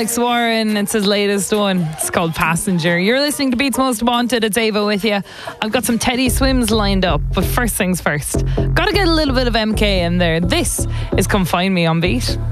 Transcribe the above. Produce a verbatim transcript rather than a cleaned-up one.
Alex Warren, it's his latest one. It's called Passenger. You're listening to Beats Most Wanted. It's Ava with you. I've got some Teddy Swims lined up, but first things first, gotta get a little bit of M K in there. This is Come Find Me on Beat.